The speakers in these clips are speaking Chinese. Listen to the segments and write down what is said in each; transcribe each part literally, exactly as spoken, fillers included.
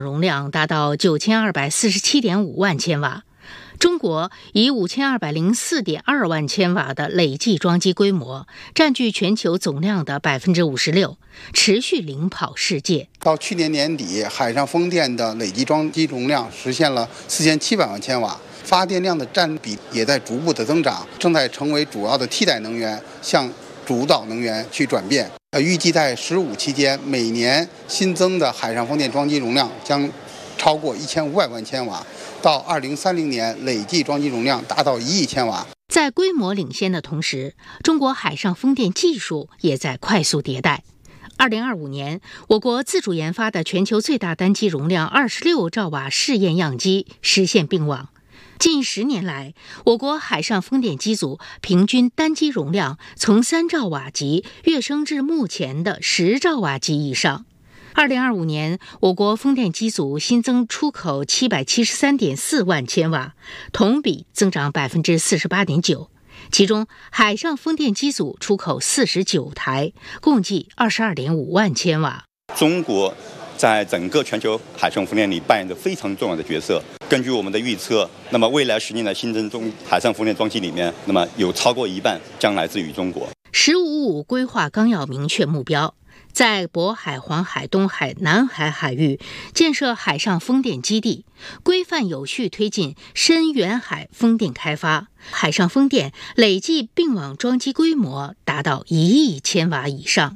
容量达到九千二百四十七点五万千瓦。中国以五千二百零四点二万千瓦的累计装机规模，占据全球总量的百分之五十六，持续领跑世界。 到去年年底，海上风电的累计装机容量实现了四千七百万千瓦，发电量的占比也在逐步的增长，正在成为主要的替代能源，向主导能源去转变。呃，预计在“十五”期间，每年新增的海上风电装机容量将超过一千五百万千瓦。到二零三零年，累计装机容量达到一亿千瓦。 在规模领先的同时，中国海上风电技术也在快速迭代。二零二五年，我国自主研发的全球最大单机容量二十六兆瓦试验样机实现并网。近十年来，我国海上风电机组平均单机容量从三兆瓦级跃升至目前的十兆瓦级以上。二零二五年，我国风电机组新增出口七百七十三点四万千瓦，同比增长百分之四十八点九。其中，海上风电机组出口四十九台，共计二十二点五万千瓦。 中国在整个全球海上风电里扮演着非常重要的角色。根据我们的预测，那么未来十年的新增中海上风电装机里面，那么有超过一半将来自于中国。 十五五规划纲要明确目标，在渤海、黄海、东海、南海海域建设海上风电基地，规范有序推进深远海风电开发，海上风电累计并网装机规模达到一亿千瓦以上。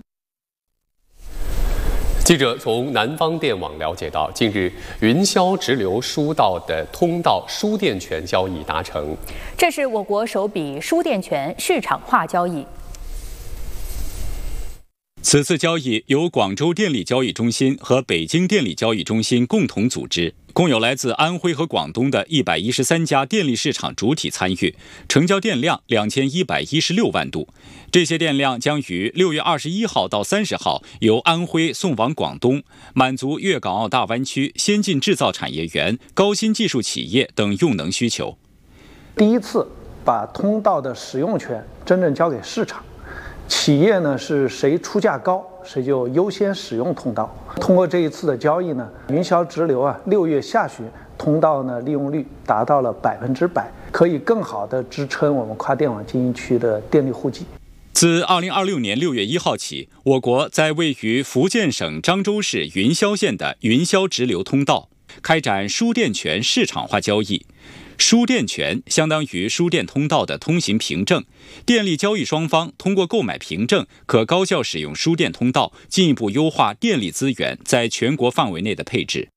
记者从南方电网了解到，近日云霄直流输道的通道输电权交易达成， 这是我国首笔输电权市场化交易。 此次交易由广州电力交易中心和北京电力交易中心共同组织，共有来自安徽和广东的一百一十三家电力市场主体参与，成交电量两千一百一十六万度。这些电量将于六月二十一号到三十号由安徽送往广东，满足粤港澳大湾区先进制造产业园、高新技术企业等用能需求。 第一次把通道的使用权真正交给市场。企业呢是谁出价高，谁就优先使用通道。通过这一次的交易呢，云霄直流啊，六月下旬通道呢利用率达到了百分之百，可以更好的支撑我们跨电网经营区的电力户籍。 自二零二六年六月一号起，我国在位于福建省漳州市云霄县的云霄直流通道开展输电权市场化交易。输电权相当于输电通道的通行凭证，电力交易双方通过购买凭证，可高效使用输电通道，进一步优化电力资源在全国范围内的配置。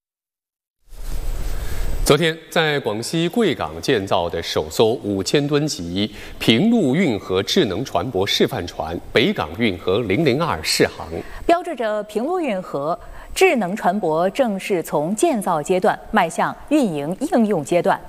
昨天，在广西贵港建造的首艘五千吨级平陆运河智能船舶示范船北港运河零零二试航， 标志着平陆运河智能船舶正式从建造阶段迈向运营应用阶段。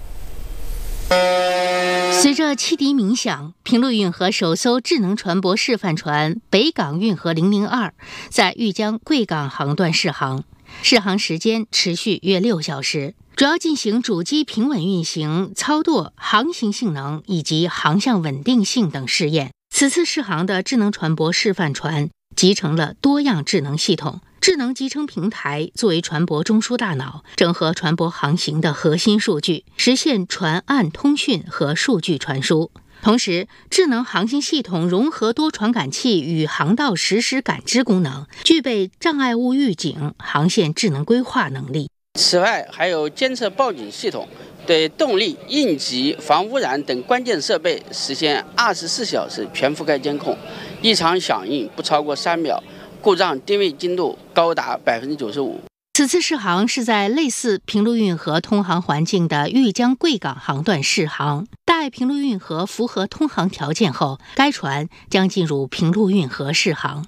随着汽笛鸣响，平陆运河首艘智能船舶示范船北港运河零零二在豫江贵港航段试航，试航时间持续约六小时，主要进行主机平稳运行、操舵、航行性能以及航向稳定性等试验。此次试航的智能船舶示范船集成了多样智能系统。智能集成平台作为船舶中枢大脑，整合船舶航行的核心数据，实现船岸通讯和数据传输。同时，智能航行系统融合多传感器与航道实时感知功能，具备障碍物预警、航线智能规划能力。 此外，还有监测报警系统，对动力、应急、防污染等关键设备实现二十四小时全覆盖监控，异常响应不超过三秒。故障定位精度高达百分之九十五。 此次试航是在类似平陆运河通航环境的豫江贵港航段试航，待平陆运河符合通航条件后，该船将进入平陆运河试航。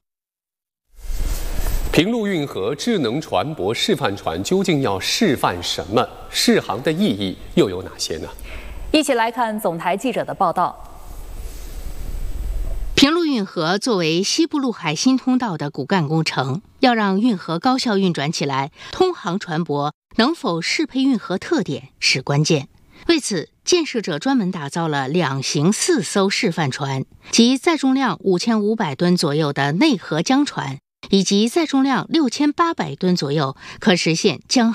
平陆运河智能船舶示范船究竟要示范什么？试航的意义又有哪些呢？ 一起来看总台记者的报道。 平陆运河作为西部陆海新通道的骨干工程，要让运河高效运转起来，通航船舶能否适配运河特点是关键。为此，建设者专门打造了两型四艘示范船，即载重量五千五百吨左右的内河江船， 以及载重量六千八百吨左右，可实现将